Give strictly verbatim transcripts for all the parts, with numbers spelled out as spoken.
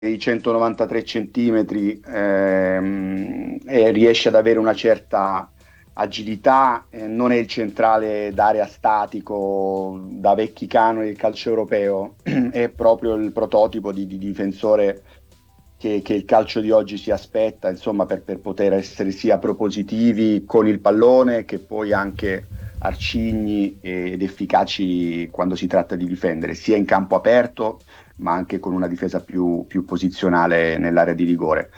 i centonovantatré centimetri ehm, e riesce ad avere una certa agilità, eh, non è il centrale d'area statico da vecchi canoni del calcio europeo, è proprio il prototipo di, di difensore che, che il calcio di oggi si aspetta, insomma, per, per poter essere sia propositivi con il pallone che poi anche arcigni ed efficaci quando si tratta di difendere, sia in campo aperto ma anche con una difesa più, più posizionale nell'area di rigore.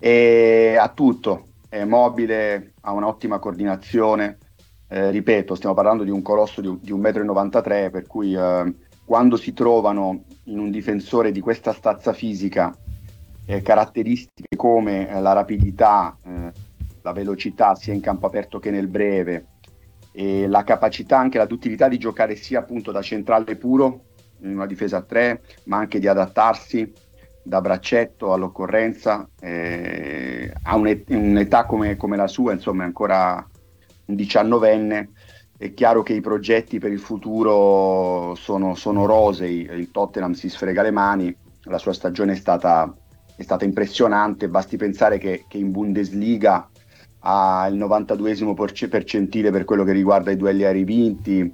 E ha tutto, è mobile, ha un'ottima coordinazione. Eh, ripeto, stiamo parlando di un colosso di, di un metro e novantatré m, per cui eh, quando si trovano in un difensore di questa stazza fisica eh, caratteristiche come eh, la rapidità, eh, la velocità sia in campo aperto che nel breve, e la capacità, anche la duttilità di giocare sia appunto da centrale puro in una difesa a tre, ma anche di adattarsi da braccetto all'occorrenza, eh, a un'et- un'età come, come la sua, insomma è ancora un diciannovenne. È chiaro che i progetti per il futuro sono, sono rosei, il Tottenham si sfrega le mani, la sua stagione è stata, è stata impressionante, basti pensare che, che in Bundesliga ha il novantaduesimo percentile per quello che riguarda i duelli aerei vinti,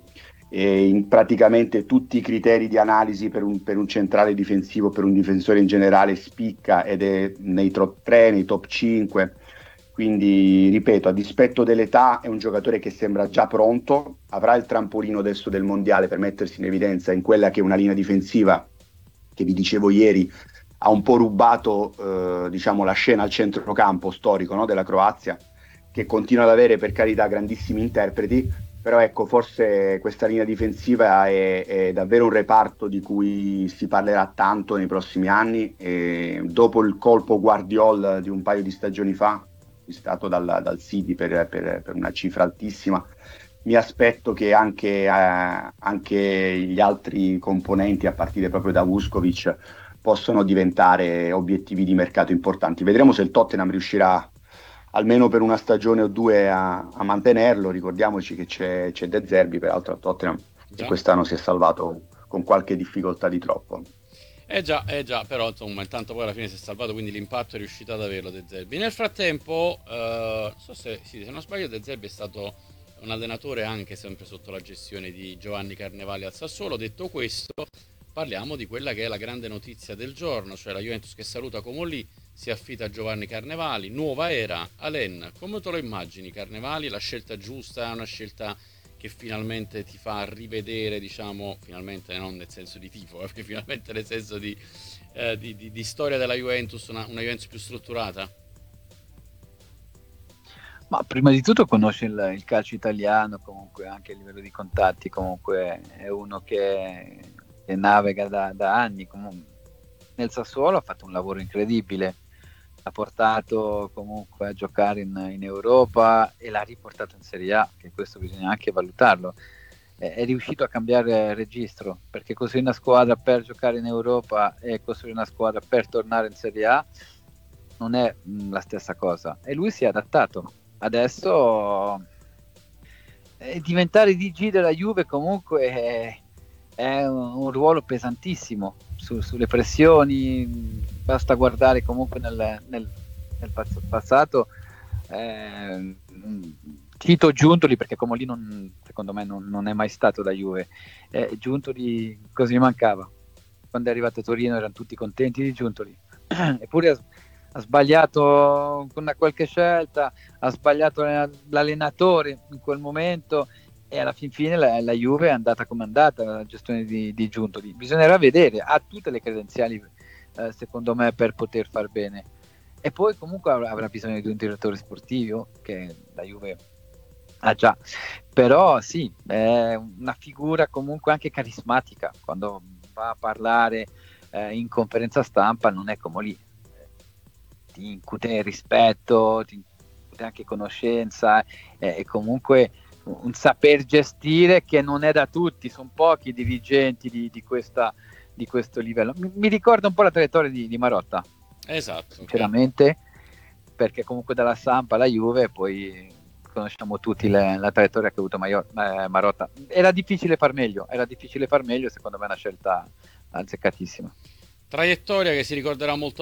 e in praticamente tutti i criteri di analisi per un, per un centrale difensivo, per un difensore in generale, spicca ed è nei top tre, nei top cinque. Quindi, ripeto, a dispetto dell'età, è un giocatore che sembra già pronto, avrà il trampolino adesso del mondiale per mettersi in evidenza in quella che è una linea difensiva che vi dicevo ieri ha un po' rubato eh, diciamo, la scena al centrocampo storico, no, della Croazia, che continua ad avere, per carità, grandissimi interpreti, però ecco, forse questa linea difensiva è, è davvero un reparto di cui si parlerà tanto nei prossimi anni, e dopo il colpo Guardiol di un paio di stagioni fa, acquistato dal, dal City per, per, per una cifra altissima, mi aspetto che anche, eh, anche gli altri componenti, a partire proprio da Vuskovic, possono diventare obiettivi di mercato importanti. Vedremo se il Tottenham riuscirà almeno per una stagione o due a, a mantenerlo. Ricordiamoci che c'è, c'è De Zerbi, peraltro, a Tottenham, che Già? quest'anno si è salvato con qualche difficoltà di troppo. Eh già, eh già, però insomma intanto poi alla fine si è salvato, quindi l'impatto è riuscito ad averlo De Zerbi. Nel frattempo, eh, non so se, sì, se non sbaglio, De Zerbi è stato un allenatore anche sempre sotto la gestione di Giovanni Carnevali al Sassuolo. Detto questo, parliamo di quella che è la grande notizia del giorno, cioè la Juventus che saluta Comolli, si affida a Giovanni Carnevali, nuova era. Alen, come te lo immagini Carnevali? La scelta giusta, è una scelta che finalmente ti fa rivedere, diciamo, finalmente non nel senso di tifo, eh, perché finalmente nel senso di, eh, di, di, di storia della Juventus, una, una Juventus più strutturata? Ma prima di tutto conosce il, il calcio italiano, comunque anche a livello di contatti, comunque è uno che, che navega da, da anni. Comunque. Nel Sassuolo ha fatto un lavoro incredibile, l'ha portato comunque a giocare in, in Europa e l'ha riportato in Serie A, che questo bisogna anche valutarlo. È, è riuscito a cambiare registro, perché costruire una squadra per giocare in Europa e costruire una squadra per tornare in Serie A non è mh, la stessa cosa, e lui si è adattato. Adesso eh, diventare D G della Juve comunque è, è un, un ruolo pesantissimo su, sulle pressioni. Basta guardare comunque nel, nel, nel passato, eh, cito Giuntoli perché Comolli non, secondo me non, non è mai stato da Juve. eh, Giuntoli così mancava, quando è arrivato a Torino erano tutti contenti di Giuntoli eppure ha, ha sbagliato con una qualche scelta, ha sbagliato l'allenatore in quel momento, e alla fin fine la, la Juve è andata come è andata, la gestione di, di Giuntoli. Bisognerà vedere, ha tutte le credenziali eh, secondo me per poter far bene, e poi comunque avrà, avrà bisogno di un direttore sportivo che la Juve ha già, però sì, è una figura comunque anche carismatica, quando va a parlare eh, in conferenza stampa non è come lì, ti incute rispetto, ti incute anche conoscenza, eh, e comunque un saper gestire che non è da tutti, sono pochi i dirigenti di, di, questa, di questo livello. Mi, mi ricorda un po' la traiettoria di, di Marotta, Esatto, ok. sinceramente, perché comunque dalla Samp alla Juve poi conosciamo tutti le, la traiettoria che ha avuto Maio, eh, Marotta. Era difficile far meglio, era difficile far meglio, secondo me è una scelta azzeccatissima. traiettoria che si ricorderà molto